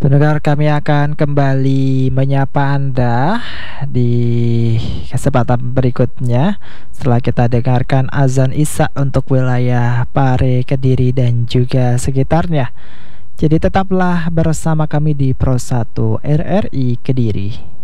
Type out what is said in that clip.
Pendengar, kami akan kembali menyapa Anda di kesempatan berikutnya setelah kita dengarkan azan Isya untuk wilayah Pare, Kediri dan juga sekitarnya. Jadi tetaplah bersama kami di Pro 1 RRI Kediri.